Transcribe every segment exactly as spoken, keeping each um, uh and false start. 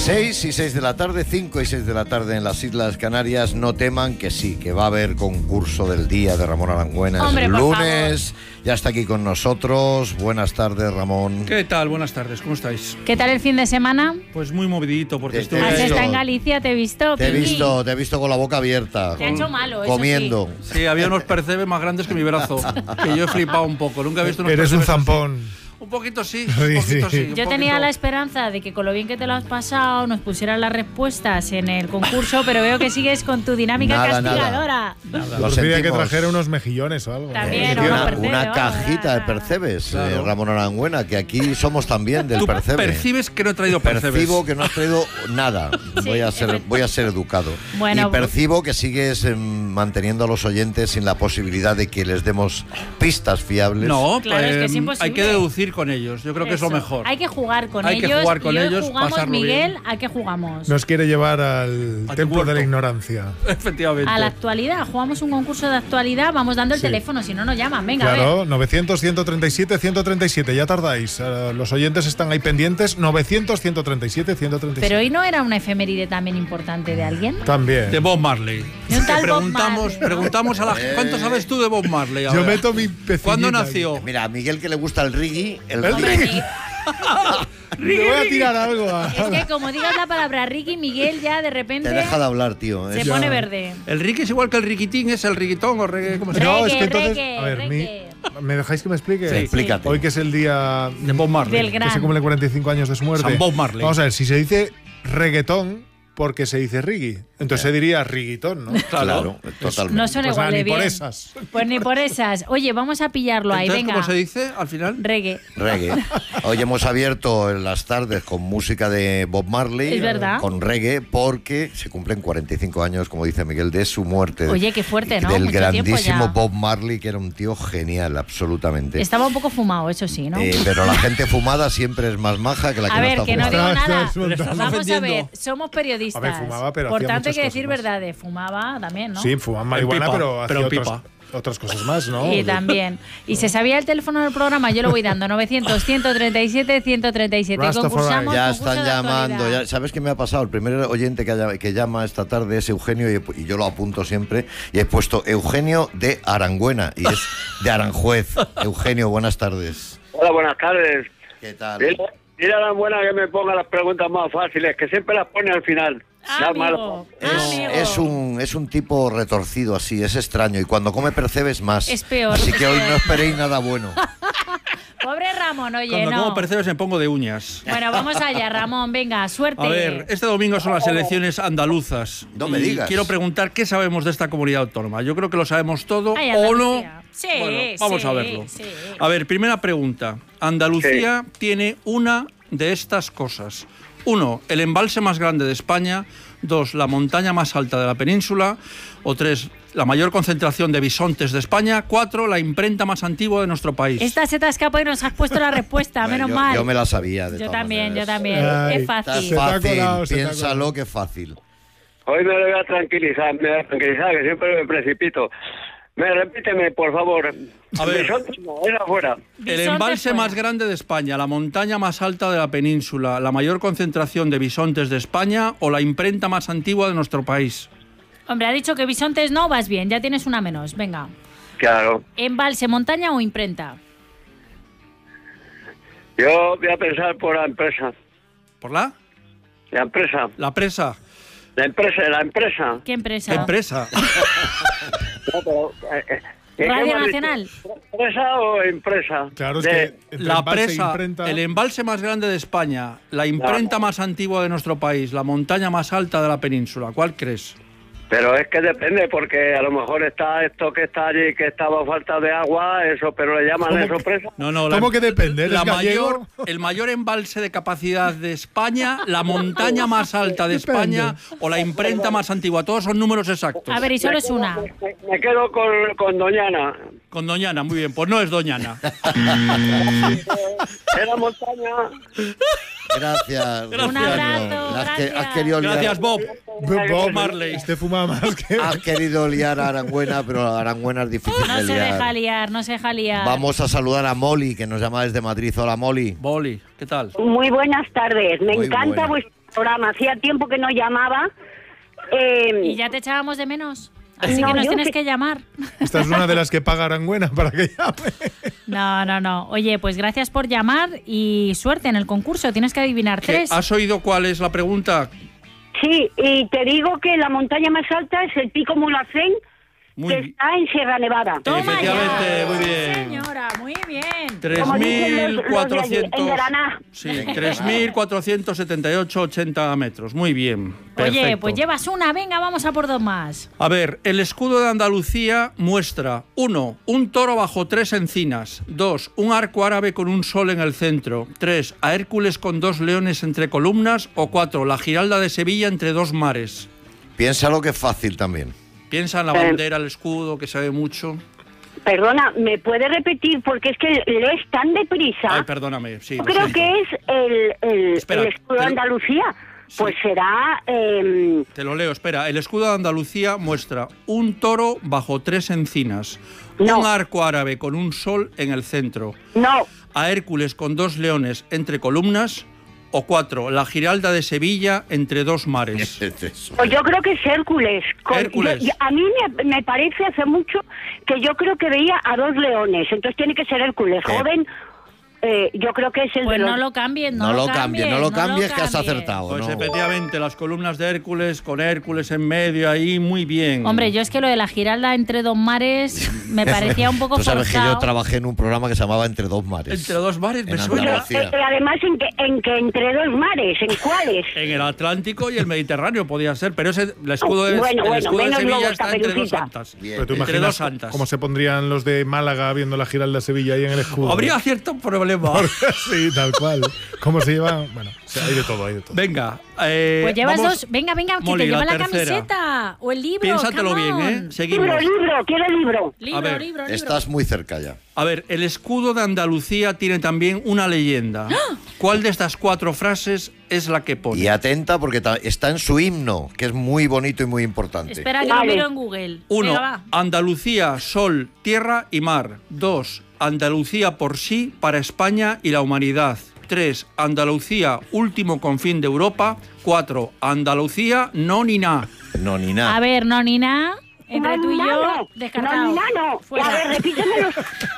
seis y seis de la tarde, cinco y seis de la tarde en las Islas Canarias. No teman que sí, que va a haber concurso del día de Ramón Arangüena. Hombre, el por lunes. favor. Ya está aquí con nosotros. Buenas tardes, Ramón. ¿Qué tal? Buenas tardes, ¿cómo estáis? ¿Qué tal el fin de semana? Pues muy movidito, porque Te- estuve... te he ¿Has visto. estado en Galicia? ¿Te he visto, Te he Pinky? visto, te he visto con la boca abierta. Te ha hecho malo, eso comiendo. Sí, había unos percebes más grandes que mi brazo, que yo he flipado un poco. Nunca he visto unos Eres un percebes así. zampón. Un poquito sí, Sí, un poquito sí. sí. un Yo tenía poquito. la esperanza de que con lo bien que te lo has pasado nos pusieran las respuestas en el concurso, pero veo que sigues con tu dinámica Nada, nada. castigadora. Lo Lo pedía que sentimos. trajera unos mejillones o algo. También, Y o una, unos percebes, una vamos, cajita de nada. percebes, Claro. eh, Ramón Arangüena, que aquí somos también del Tú percebe. percibes que no he traído percebes. Percibo que no has traído nada. Sí, voy, a ser, efectivamente. voy a ser educado. Bueno, y percibo que sigues eh, manteniendo a los oyentes sin la posibilidad de que les demos pistas fiables. No, Claro, es que es eh, imposible. hay que deducir con ellos. Yo creo que es lo Eso. mejor. Hay que jugar con Hay que ellos. jugar con y hoy ellos, jugamos, pasarlo Miguel, bien. ¿a qué jugamos? Nos quiere llevar al A tu templo de huerto. la ignorancia. Efectivamente. A la actualidad. Jugamos un concurso de actualidad. Vamos dando el Sí. teléfono, si no nos llaman. Venga, a ver. Claro, novecientos, ciento treinta y siete, ciento treinta y siete. Ya tardáis. Eh, los oyentes están ahí pendientes. novecientos, ciento treinta y siete, ciento treinta y siete. Pero hoy no era una efeméride también importante de alguien. También. De Bob Marley. De un tal Que Bob preguntamos, Marley. preguntamos a la gente. ¿Cuánto sabes tú de Bob Marley? Yo ahora? meto mi pecillita. ¿Cuándo nació? Mira, a Miguel que le gusta el reggae, el, El reggae. reggae. Le voy a tirar algo a... Es que como digas la palabra Ricky, Miguel ya de repente Te deja de hablar, tío. se Es- pone verde. El Ricky es igual que el riquitín, es el riquitón o reggae, ¿cómo se Reggae, llama? No, es que entonces... reggae, a ver, mi- reggae. ¿me dejáis que me explique? Sí. Explícate. Hoy que es el día De Bob Marley. Del que gran. se cumplen cuarenta y cinco años de su muerte. San Bob Marley. Vamos a ver, si se dice reggaetón, porque se dice reggae. Entonces se diría riguitón, ¿no? Claro, totalmente. No suena Pues nada, igual de ni por bien. esas. Pues ni por esas. Oye, vamos a pillarlo ahí, Entonces, venga. ¿cómo se dice al final? Reggae. Reggae. Hoy hemos abierto en las tardes con música de Bob Marley. Es verdad. Con reggae, porque se cumplen cuarenta y cinco años, como dice Miguel, de su muerte. Oye, qué fuerte, ¿no? Del Mucho tiempo grandísimo ya. Bob Marley, que era un tío genial, absolutamente. Estaba un poco fumado, eso sí, ¿no? Eh, pero la gente fumada siempre es más maja que la que a no ver, está que no fumada. digo Está- nada. está- está- Vamos a ofendiendo. ver, somos periodistas. A ver, fumaba, pero Por hacía tanto, hay muchas que decir cosas más. verdades. Fumaba también, ¿no? Sí, fuman marihuana, pipa, pero hacía pero otras, pipa. otras cosas más, ¿no? Y también. Y se sabía el teléfono del programa, yo lo voy dando. novecientos, ciento treinta y siete, ciento treinta y siete. Rastafari. Concursamos. Ya concurso están de llamando. actualidad. Ya, ¿sabes qué me ha pasado? El primer oyente que, haya- que llama esta tarde es Eugenio y, he pu- y yo lo apunto siempre. Y he puesto Eugenio de Arangüena y es de Aranjuez. Eugenio, buenas tardes. Hola, buenas tardes. ¿Qué tal? Dile, dile a la buena que me ponga las preguntas más fáciles, que siempre las pone al final. Ah, Las amigo. malas. Ah, Es, amigo. es un, es un tipo retorcido así, es extraño. Y cuando come percebes más. Es peor, Así es que hoy peor. no esperéis nada bueno. Pobre Ramón, oye, Cuando no. como percebes me pongo de uñas. Bueno, vamos allá, Ramón, venga, suerte. A ver, este domingo son las elecciones andaluzas. No me Y digas. Quiero preguntar qué sabemos de esta comunidad autónoma. Yo creo que lo sabemos todo Ay, o no. Andalucía. Sí, Bueno, vamos sí, a verlo. sí. A ver, primera pregunta. Andalucía tiene una de estas cosas. Uno, el embalse más grande de España. Dos, la montaña más alta de la península. O tres, la mayor concentración de bisontes de España. Cuatro, la imprenta más antigua de nuestro país. Esta se te ha escapado y nos has puesto la respuesta, Bueno, menos yo, mal. yo me la sabía. De Yo todas también, yo maneras. también. Ay, es Está fácil. Se te ha fácil, colado, se te ha piénsalo colado. que es fácil. Hoy me voy a tranquilizar, me voy a tranquilizar, que siempre me precipito. Me repíteme, por favor. A ver. Bisontes no, es afuera. El Bisonte embalse fuera. más grande de España, la montaña más alta de la península, la mayor concentración de bisontes de España o la imprenta más antigua de nuestro país. Hombre, ha dicho que bisontes no, vas bien, ya tienes una menos. Venga. Claro. ¿Embalse, montaña o imprenta? Yo voy a pensar por la empresa. ¿Por la? La empresa. La presa. La empresa, la empresa. ¿Qué empresa? Empresa. No, pero, eh, eh, ¿qué Radio me has Nacional. dicho? ¿Empresa o empresa? Claro, es De- que entre La embalse e presa, imprenta- el embalse más grande de España, la imprenta más antigua de nuestro país, la montaña más alta de la península. ¿Cuál crees? Pero es que depende, porque a lo mejor está esto que está allí, que estaba falta de agua, eso, pero le llaman ¿Cómo eso que- presa. No, no, la, ¿Cómo que depende? ¿Eres la gallego? mayor, el mayor embalse de capacidad de España, la montaña más alta de Depende. España o la imprenta más antigua. Todos son números exactos. A ver, y solo es una. Me, me quedo con, con Doñana. Con Doñana, muy bien. Pues no es Doñana. Era montaña. Gracias. Un Eugenio. abrazo, Has que- gracias. has querido liar- Gracias, Bob. Bob Marley. Este fuma más que... Has querido liar a Arangüena, pero Arangüena es difícil No de se liar. deja liar, no se deja liar. Vamos a saludar a Molly, que nos llama desde Madrid. Hola, Molly. Boli, ¿qué tal? Muy buenas tardes. Me Muy encanta buena. vuestro programa. Hacía tiempo que no llamaba. Eh, ¿Y ya te echábamos de menos? Así No, que nos yo tienes sí. que llamar. Esta es una de las que paga Arangüena para que llame. No, no, no. Oye, pues gracias por llamar y suerte en el concurso. Tienes que adivinar ¿Qué- tres. ¿Has oído cuál es la pregunta? Sí, y te digo que la montaña más alta es el Pico Mulhacén, Muy que bien. está en Sierra Nevada. Toma Efectivamente, ya. muy Sí, bien. señora, muy bien. tres Como dicen mil los- los de allí, cuatrocientos en Granada. Sí, tres mil cuatrocientos setenta y ocho coma ochenta metros. Muy bien. Oye, Perfecto. pues llevas una. Venga, vamos a por dos más. A ver, el escudo de Andalucía muestra uno, un toro bajo tres encinas. dos, un arco árabe con un sol en el centro. tres, a Hércules con dos leones entre columnas. O cuatro, la Giralda de Sevilla entre dos mares. Piénsalo que es fácil también. Piensa en la Eh. bandera, el escudo, que se ve mucho. Perdona, ¿me puede repetir? Porque es que lees tan deprisa. Ay, perdóname. Sí, Yo lo creo siento. que es el, el, Espera, el escudo de te lo- Andalucía. Pues Sí. será... eh, Te lo leo, espera. El escudo de Andalucía muestra un toro bajo tres encinas, No. un arco árabe con un sol en el centro, no, a Hércules con dos leones entre columnas, o cuatro, la Giralda de Sevilla entre dos mares. Es eso. pues yo creo que es Hércules. Con- Hércules. yo- yo- a mí me, me parece hace mucho que yo creo que veía a dos leones, entonces tiene que ser Hércules. Eh. Joven, eh, yo creo que es el Pues de los... no lo cambies, no, No lo cambies, no lo cambies, que has cambies. acertado. Pues ¿no? efectivamente, las columnas de Hércules con Hércules en medio ahí, muy bien. Hombre, yo es que lo de la Giralda entre dos mares me parecía un poco Tú sabes que yo forzado. trabajé en un programa que se llamaba Entre dos mares. Entre dos mares me En suena. Andalucía. Eh, eh, además, en que, en que entre dos mares, ¿en cuáles? En el Atlántico y el Mediterráneo podía ser, pero ese, el escudo de, Bueno, el bueno, escudo de menos Sevilla luego está esta entre dos pelucita. santas. Bien. Pero tú Entre imaginas dos santas. cómo se pondrían los de Málaga viendo la Giralda de Sevilla ahí en el escudo. Habría cierto problema. Sí, tal cual. ¿Cómo se lleva? Bueno, o sea, hay de todo, hay de todo. Venga, eh, Pues llevas vamos- dos. Venga, venga, que Molly, te lleva la, tercera. camiseta o el libro. Piénsatelo come bien, on. ¿eh? Seguimos. Libro, libro, quiero libro. Libro, A ver, libro, libro. Estás muy cerca ya. A ver, el escudo de Andalucía tiene también una leyenda. ¿Cuál de estas cuatro frases es la que pone? Y atenta porque ta- está en su himno, que es muy bonito y muy importante. Espera que Vale. lo miro en Google. Uno, Venga, va. Andalucía, sol, tierra y mar. Dos, Andalucía por sí, para España y la humanidad. Tres, Andalucía, último confín de Europa. Cuatro, Andalucía, no ni na. No, ni nada. A ver, no, ni nada. Entre No, tú y no, yo, no. descartado. No, no, no. Fuera. A ver, repítemelo.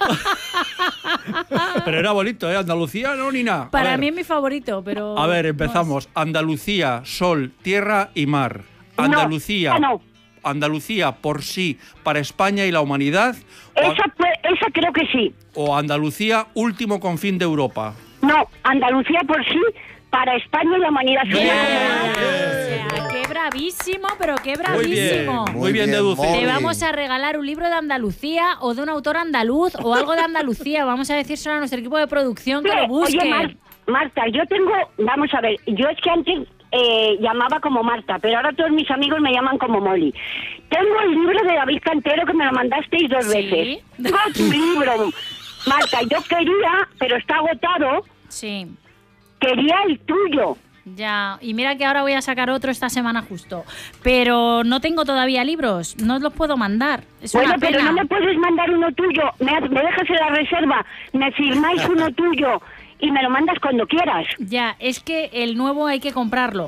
Pero era bonito, ¿eh? Andalucía, no ni na. A Para ver. mí es mi favorito, pero... A ver, empezamos. Andalucía, sol, tierra y mar. No, Andalucía. esa no. Andalucía por sí, para España y la humanidad. O, Esa, fue- esa creo que sí. o Andalucía, último confín de Europa. No, Andalucía por sí, para España y la humanidad. Bien. O sea, qué bravísimo, pero qué Muy bien, bravísimo. muy bien deducido. Molly. Te vamos a regalar un libro de Andalucía o de un autor andaluz o algo de Andalucía. Vamos a decírselo a nuestro equipo de producción que lo busque. Oye, Mar- Marta, yo tengo, vamos a ver, yo es que antes eh, llamaba como Marta, pero ahora todos mis amigos me llaman como Molly. Tengo el libro de David Cantero que me lo mandasteis dos ¿Sí? veces. Tengo tu libro, Marta, yo quería, pero está agotado, Sí, quería el tuyo. ya. Y mira que ahora voy a sacar otro esta semana justo. Pero no tengo todavía libros, no os los puedo mandar. Es Bueno, una pero pena. no me puedes mandar uno tuyo, me, ha- me dejas en la reserva, me firmáis uno tuyo y me lo mandas cuando quieras. Ya, es que el nuevo hay que comprarlo.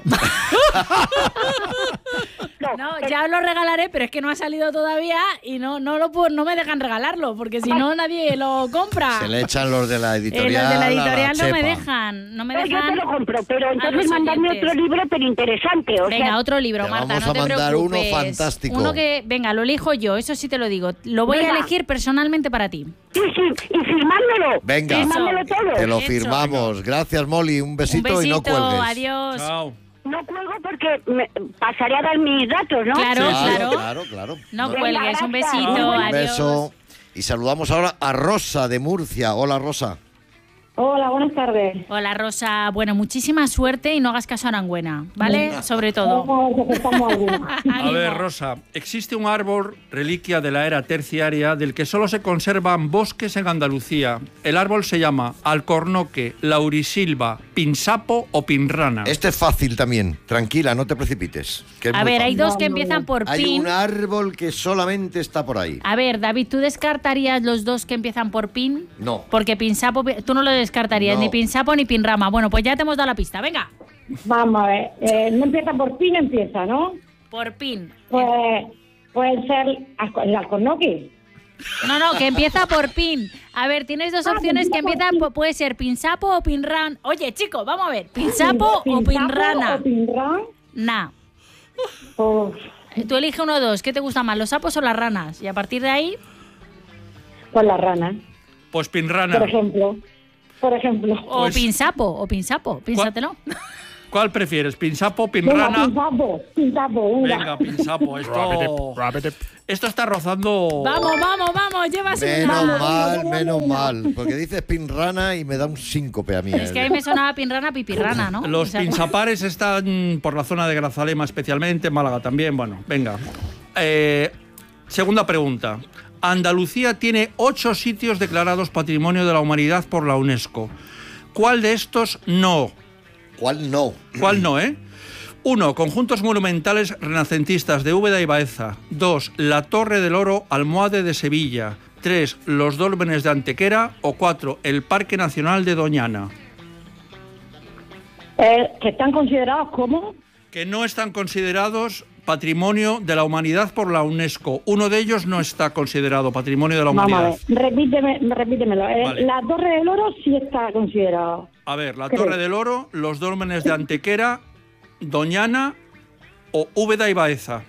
No, ya os lo regalaré, pero es que no ha salido todavía y no no lo puedo, no me dejan regalarlo, porque si no nadie lo compra. Se le echan los de la Eh, los editorial. de la a editorial no me chepa. dejan, no me No, yo dejan. te lo compro, pero a entonces los mandarme oyentes. otro libro, pero interesante. O Venga, sea, otro libro, Te Marta, vamos no a te mandar uno preocupes. fantástico. Uno que, venga, lo elijo yo, eso sí te lo digo. Lo voy a Venga. elegir personalmente para ti. sí, sí, y firmármelo. Venga. Firmármelo todo. Te lo Hecho. firmamos. Gracias, Molly. Un besito, Un besito, y no cuelgues. adiós. Chao. No cuelgo porque me pasaré a dar mis datos, ¿no? Claro, Claro, claro. claro, claro. No No- cuelgues, un besito, Un Un adiós. beso. Y saludamos ahora a Rosa de Murcia. Hola, Rosa. Hola, buenas tardes. Hola, Rosa. Bueno, muchísima suerte y no hagas caso a Arangüena, ¿vale? Sobre todo. A ver, Rosa, existe un árbol reliquia de la era terciaria del que solo se conservan bosques en Andalucía. El árbol se llama alcornoque, laurisilva, pinsapo o pinrana. Este es fácil también. Tranquila, no te precipites. Que es A muy ver, hay fácil. dos que empiezan por Hay pin. un árbol que solamente está por ahí. A ver, David, ¿tú descartarías los dos que empiezan por pin? No. Porque pinsapo, tú no lo descartarías, No. ni pinsapo ni pinrama. Bueno, pues ya te hemos dado la pista, venga. Vamos a ver, eh, no empieza por pin, empieza, ¿no? Por pin. Pues puede ser alco- el alcornoque. No, no, que empieza por pin. A ver, tienes dos Ah, opciones que empieza por empiezan, por- puede ser pinsapo o pinran. Oye, chicos, vamos a ver, pinsapo o pinrana. o pinran. Nah. Pues, Tú elige uno o dos. ¿Qué te gusta más, los sapos o las ranas? Y a partir de ahí, pues la rana, Pues pinrana. por ejemplo. Por ejemplo. o Pues- pinsapo, o pinsapo, pínsatelo. ¿Cuál prefieres, pinsapo o Venga, pinrana? pinsapo, pinsapo, venga. Venga, pinsapo. Esto, esto está rozando... Vamos, vamos, vamos, llevas Menos una. mal, menos mal. Porque dices pinrana y me da un síncope a mí. Es que a mí me sonaba pinrana, pipirrana, ¿no? Los O sea, pinzapares están por la zona de Grazalema especialmente, Málaga también. Bueno, venga. Eh, segunda pregunta. Andalucía tiene ocho sitios declarados Patrimonio de la Humanidad por la UNESCO. ¿Cuál de estos no? ¿Cuál no? ¿Cuál no, eh? Uno, conjuntos monumentales renacentistas de Úbeda y Baeza. Dos, la Torre del Oro, Almohade de Sevilla. Tres, los Dólmenes de Antequera. O cuatro, el Parque Nacional de Doñana. Eh, que están considerados como... Que no están considerados Patrimonio de la Humanidad por la UNESCO. Uno de ellos no está considerado Patrimonio de la Vamos a Humanidad. ver, repíteme, repítemelo. Eh, Vale. La Torre del Oro sí está considerada. A ver, la Creo. Torre del Oro, los Dólmenes de Antequera, Doñana o Úbeda y Baeza.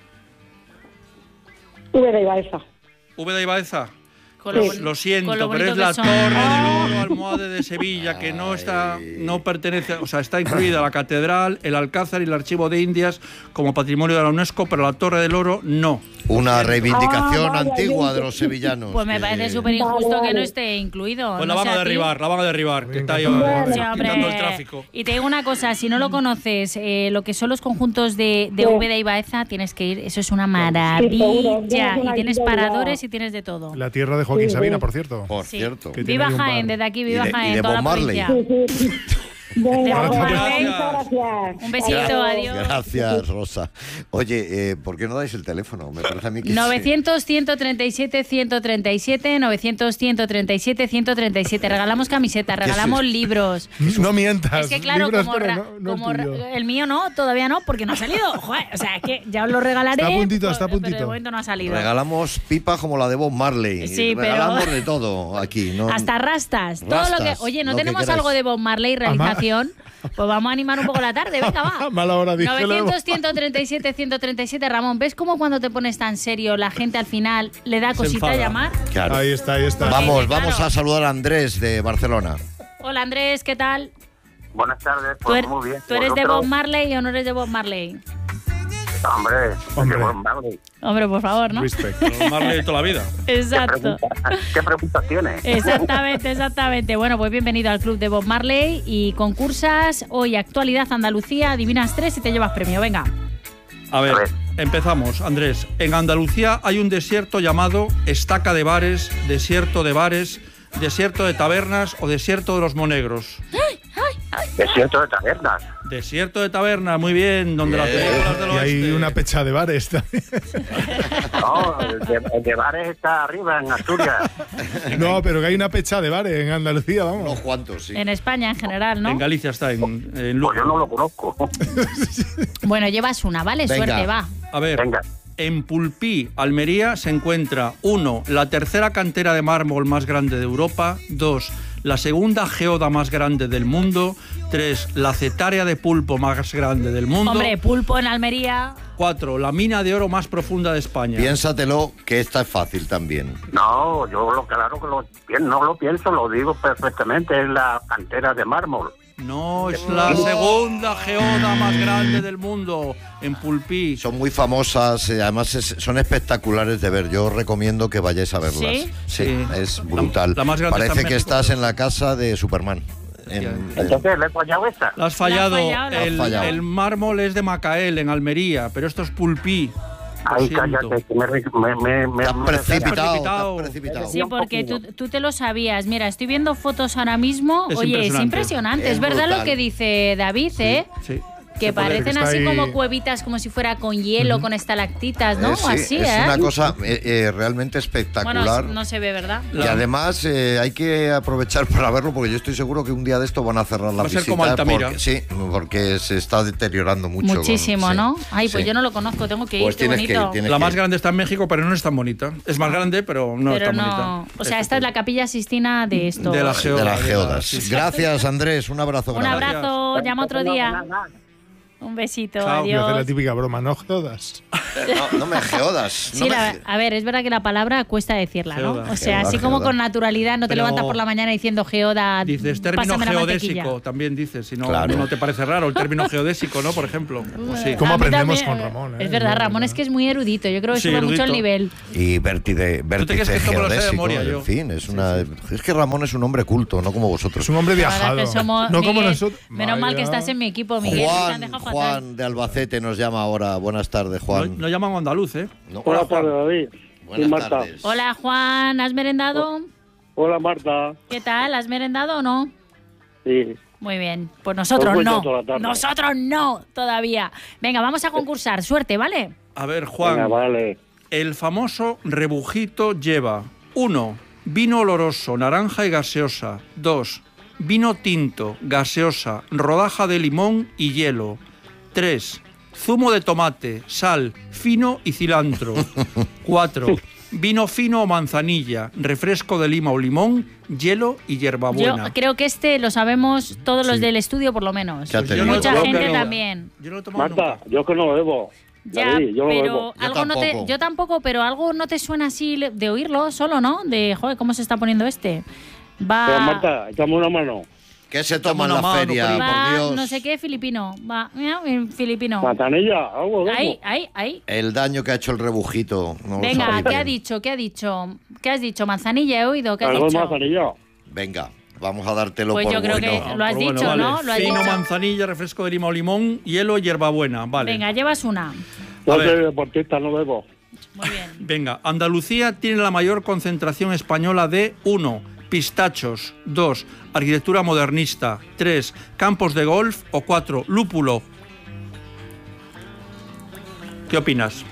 Úbeda y Baeza. Úbeda y Baeza. con lo, Sí. boni- Lo siento, con lo pero es bonito la que son. Torre del Oro, Almohade de Sevilla, que no está, no pertenece, o sea, está incluida la catedral, el Alcázar y el Archivo de Indias como patrimonio de la UNESCO, pero la Torre del Oro no. Una reivindicación Ah, vaya, antigua bien. de los sevillanos. Pues me que- parece súper injusto Vale, que no vale. esté incluido. Pues no la van sé a ti. derribar, la van a derribar, que está ahí Bueno. eh, Sí, hombre. quitando el tráfico. Y te digo una cosa, si no lo conoces, eh, lo que son los conjuntos de, de Sí. Úbeda y Baeza, tienes que ir, eso es una seguro, maravilla. tienes una Y tienes guía paradores ya. y tienes de todo. La tierra de Joaquín Sí, Sabina, sí. por cierto. Por Sí. cierto. Que tiene Viva ahí un bar. Jaén, desde aquí, Y viva de- y Jaén, de toda Bob la Marley. provincia. Sí, sí, sí. Venga, Bob pues, Marley. muchas gracias. Un besito, Adiós. adiós. Gracias, Rosa. Oye, eh, ¿por qué no dais el teléfono? Me parece a mí que sí. novecientos, ciento treinta y siete, ciento treinta y siete, novecientos, ciento treinta y siete, ciento treinta y siete. Regalamos camisetas, regalamos es? libros. No mientas. Es que claro, libros, como, pero ra- no- no el como ra- tuyo. el mío no, todavía no, porque no ha salido. Joder, o sea, es que ya os lo regalaré. Está a puntito, está a pero- Pero puntito. de momento no ha salido. Regalamos pipa como la de Bob Marley. Sí, pero- Regalamos de todo aquí. ¿no? Hasta rastas, todo lo que. Rastas, Oye, ¿no lo que tenemos queráis. algo de Bob Marley realización? Pues vamos a animar un poco la tarde, venga, va. Mala hora, dije luego. novecientos, ciento treinta y siete, ciento treinta y siete, Ramón, ¿ves cómo cuando te pones tan serio la gente al final le da cosita enfada. llamar? Claro. Ahí está, ahí está. Vamos, Claro. vamos a saludar a Andrés de Barcelona. Hola Andrés, ¿qué tal? Buenas tardes, ¿Tú, pues er- muy bien. tú eres de ¿Vosotros? Bob Marley o no eres de Bob Marley? Hombre, Hombre. de Bob Marley. Hombre, por favor, ¿no? Respect. Bob Marley de toda la vida. ¿Qué Exacto. preguntas ¿Qué preguntas tiene? Exactamente, exactamente. Bueno, pues bienvenido al club de Bob Marley y concursas hoy actualidad Andalucía, adivinas tres y te llevas premio. Venga. A ver, A ver. empezamos, Andrés. En Andalucía hay un desierto llamado Estaca de Bares, Desierto de Bares, Desierto de Tabernas o Desierto de los Monegros. Desierto de tabernas. Desierto de Tabernas, muy bien, donde las películas del Y hay oeste. una pecha de bares también. No, el de, el de bares está arriba, en Asturias. No, pero que hay una pecha de bares en Andalucía, vamos. Unos cuantos, sí. En España en general, ¿no? En Galicia está, en, en Lugo. Pues yo no lo conozco. Bueno, llevas una, ¿vale? Venga. Suerte, va. A ver, Venga. en Pulpí, Almería, se encuentra, uno, la tercera cantera de mármol más grande de Europa, dos, la segunda geoda más grande del mundo, tres, la cetárea de pulpo más grande del mundo, Hombre, pulpo en Almería. cuatro, la mina de oro más profunda de España. Piénsatelo, que esta es fácil también. No, yo lo claro que lo, pi- no lo pienso, lo digo perfectamente, es la cantera de mármol. No, es la segunda geoda más grande del mundo, en Pulpí. Son muy famosas, eh, además es- son espectaculares de ver. Yo os recomiendo que vayáis a verlas. ¿Sí? Sí. Es brutal. La- la más grande está Parece en que México. estás en la casa de Superman. En- en- Entonces, ¿le he fallado esa? La has fallado. La has fallado, la has el, fallado. el mármol es de Macael, en Almería, pero esto es Pulpí. Lo Ay, siento. cállate, que me... me, me, me te has me- precipitado, precipitado. te has precipitado. Sí, porque tú, tú te lo sabías. Mira, estoy viendo fotos ahora mismo. Es Oye, es impresionante. impresionante. Es, Es verdad brutal. lo que dice David, ¿eh? Sí. Que parece que parecen está así ahí- como cuevitas, como si fuera con hielo, con estalactitas, ¿no? Eh, sí, así, es ¿eh? una cosa eh, eh, realmente Bueno, espectacular. no se ve, ¿verdad? Y además eh, hay que aprovechar para verlo porque yo estoy seguro que un día de esto van a cerrar la Va a ser visita. como Altamira. Porque, sí, porque se está deteriorando mucho. Muchísimo, con- sí, ¿no? Ay, pues sí. yo no lo conozco, tengo que ir, Pues qué tienes que ir, bonito. tienes La que más ir. grande está en México, pero no es tan bonita. Es más grande, pero no Pero es tan no. bonita. O sea, esta es la capilla Sistina de esto. De la De geoda. las geodas. Sí, sí. Gracias, Andrés. Un abrazo Un grande. abrazo, llama otro día. Un besito, Chao. Y hace la adiós. típica broma, no jodas. No, no me geodas. No Sí, me la- ge- a ver, es verdad que la palabra cuesta decirla, ¿no? Geoda, O sea, geoda, así como geoda. con naturalidad, no te Pero- levantas por la mañana diciendo geoda. Dices término pásame la geodésico, mantequilla. también dices, si no, Claro. no te parece raro el término geodésico, ¿no? Por ejemplo. Pues sí. ¿Cómo A mí aprendemos también, con Ramón, eh? Es verdad, Es Ramón verdad. es que es muy erudito. Yo creo que Sí, sube mucho el erudito. nivel. Y vértice, vértice crees que esto me lo sé de geodésico, memoria, yo? en fin, es una es que Ramón es un hombre culto, no como vosotros. Es un hombre La verdad viajado. que somos- no como Miguel, nosotros. Menos mal que Vaya. estás en mi equipo, Miguel. que te han Juan, dejado fatal. Juan de Albacete nos llama ahora. Buenas tardes, No, Juan. no llaman andaluz, ¿eh? No. Buenas tardes, David. Buenas Sí, Marta. tardes. Hola, Juan, ¿has merendado? Hola, Marta. ¿Qué tal? ¿Has merendado o no? Sí. Muy bien, pues nosotros Os cuento no. toda la tarde. Nosotros no, todavía. Venga, vamos a concursar. Suerte, ¿vale? A ver, Juan. Venga, vale. El famoso rebujito lleva uno. Vino oloroso, naranja y gaseosa. dos. Vino tinto, gaseosa, rodaja de limón y hielo. tres. Zumo de tomate, sal, fino y cilantro. cuatro. Vino fino o manzanilla, refresco de lima o limón, hielo y hierbabuena. Yo creo que este lo sabemos todos los Sí. del estudio, por lo menos. Ya te digo. Mucha Yo gente creo- también. Yo no lo he tomado Marta, nunca. yo que no lo bebo. Ya, David, yo no lo pero bebo. Yo algo no te, tampoco. yo tampoco, pero algo no te suena así le- de oírlo solo, ¿no? De, joder, ¿cómo se está poniendo este? Va, Pero, Marta, échame una mano. ¿Qué se toma en una la mano, feria, primo. va por Dios? no sé qué filipino. Va, mira, en filipino. Manzanilla, algo bebo. Ahí, ahí, ahí. El daño que ha hecho el rebujito. no lo Venga, sabéis ¿qué bien. ha dicho? ¿Qué ha dicho? ¿Qué has dicho? Manzanilla he oído, ¿qué has Algo de dicho? manzanilla. Venga, vamos a dártelo Pues por yo creo bueno. que lo has Pero dicho, bueno, ¿no? vale. Lo has Fino, dicho. manzanilla, refresco de lima o limón, hielo y hierbabuena. Vale. Venga, llevas una. Yo ver. soy deportista, no bebo. Muy bien. Venga, Andalucía tiene la mayor concentración española de uno. Pistachos. dos. Arquitectura modernista. tres. Campos de golf. O cuatro. Lúpulo. ¿Qué opinas?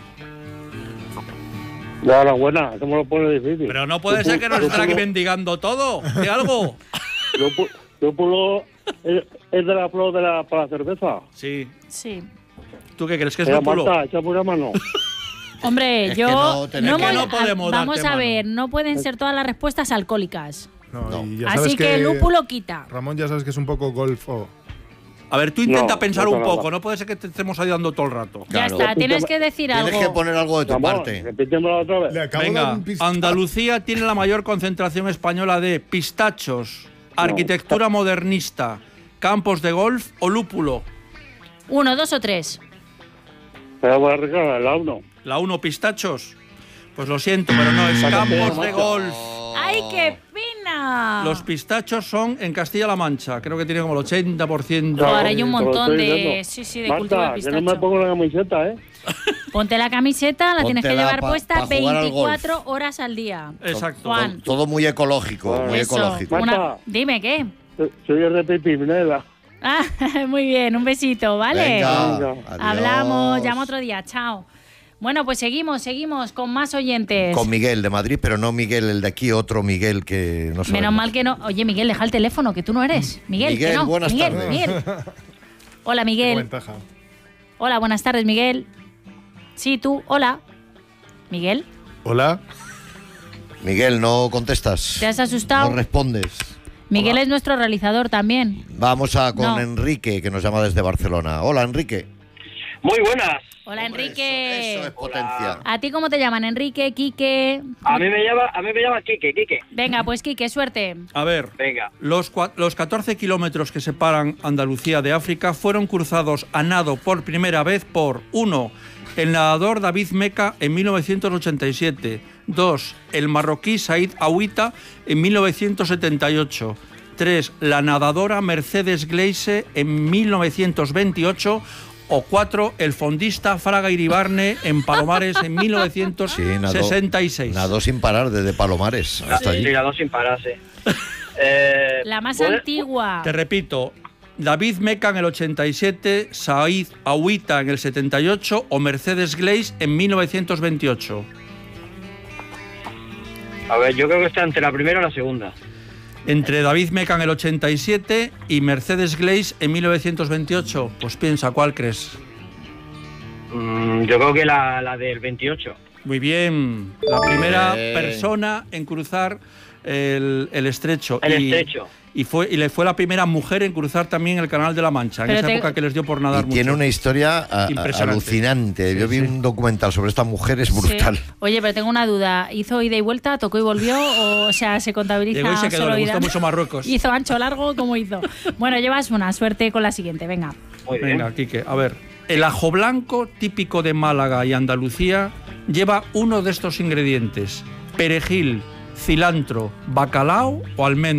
Ya, la buena, eso me lo pone difícil. Pero no puede ser que nos estén aquí mendigando todo. ¿De algo? Lúpulo, lúpulo es, es de la flor de la, para la cerveza. Sí. Sí. ¿Tú qué crees que es Mira, lúpulo? Marta, échame una mano. Hombre, Es yo que no tenemos- Es que hemos- no podemos vamos darte a mano. ver, no pueden ser todas las respuestas alcohólicas. No, No. y ya sabes Así que, lúpulo quita. Ramón ya sabes que es un poco golfo. A ver, tú intenta No, pensar no un pasa poco. nada. No puede ser que te estemos ayudando todo el rato. Ya Claro. está, tienes que decir Tienes algo. que poner algo de tu Ramón, parte. repítemelo otra vez. Le acabo de dar Venga, un pistazo. Andalucía tiene la mayor concentración española de pistachos, arquitectura modernista, campos de golf o lúpulo. Uno, dos o tres. Pero voy a regalar la uno. La uno, pistachos. Pues lo siento, pero no, es campos de golf. ¡Ay, qué pena! Los pistachos son en Castilla-La Mancha. Creo que tiene como el ochenta por ciento. Ahora hay un Te lo montón estoy de- diciendo. sí, sí, de cultivo de Marta, que no pistacho. me pongo la camiseta, ¿eh? Ponte la camiseta, la tienes que Póntela llevar pa- puesta pa jugar al veinticuatro horas al día. Exacto. Juan. Todo muy ecológico, muy Eso. ecológico. Marta. Una- Dime, ¿qué? Soy el de Pipinela. Ah, muy bien, un besito, ¿vale? Venga, Venga. adiós. Hablamos, llama otro día, chao. Bueno, pues seguimos, seguimos con más oyentes. Con Miguel de Madrid, pero no Miguel, el de aquí, otro Miguel que no sabemos. Menos mal que no. Oye, Miguel, deja el teléfono, que tú no eres. Miguel, Miguel, que no. buenas Miguel, tardes. Miguel. Hola, Qué Miguel. ventaja. Hola, buenas tardes, Miguel. Sí, tú, hola. Miguel, Hola. Miguel, no contestas. ¿te has asustado? No respondes. Miguel es nuestro realizador también. Vamos a con No. Enrique, que nos llama desde Barcelona. Hola, Enrique. Muy buenas. Hola, Hombre, Enrique. Eso, eso es potencia. ¿A ti cómo te llaman? Enrique, Quique. A mí me llama, a mí me llama Quique, Quique. Venga, pues Quique, suerte. A ver, Venga. los, cua- los catorce kilómetros que separan Andalucía de África fueron cruzados a nado por primera vez por uno, el nadador David Meca en mil novecientos ochenta y siete, dos, el marroquí Said Aouita en mil novecientos setenta y ocho, tres, la nadadora Mercedes Gleise en mil novecientos veintiocho, o cuatro, el fondista Fraga Iribarne en Palomares en mil novecientos sesenta y seis. Sí, nadó, nadó sin parar desde Palomares hasta allí. Sí, las dos sin pararse. eh, La más ¿puede- antigua. Te repito, David Meca en el ochenta y siete, Said Aouita en el setenta y ocho o Mercedes Gleise en mil novecientos veintiocho. A ver, yo creo que está entre la primera y la segunda. Entre David Meca en el ochenta y siete y Mercedes Gleise en mil novecientos veintiocho. Pues piensa, ¿cuál crees? Mm, yo creo que la, la del veintiocho. Muy bien. La primera Bien. persona en cruzar el, el estrecho. El y, estrecho. Y, fue, y le fue la primera mujer en cruzar también el Canal de la Mancha, en Pero esa te- época que les dio por nadar Y mucho. tiene una historia a- a- Impresionante. alucinante. Yo Sí, vi sí. un documental sobre esta mujer, es brutal. Sí. Oye, pero tengo una duda. ¿Hizo ida y vuelta, tocó y volvió? O, o sea, ¿se contabiliza Llegó y se quedó, solo le ida? gustó mucho Marruecos. ¿Hizo ancho, largo? ¿Cómo hizo? Bueno, llevas una suerte con la siguiente, venga. Muy bien. Venga, Quique, a ver. El ajo blanco, típico de Málaga y Andalucía, lleva uno de estos ingredientes: perejil, cilantro, bacalao o almendra.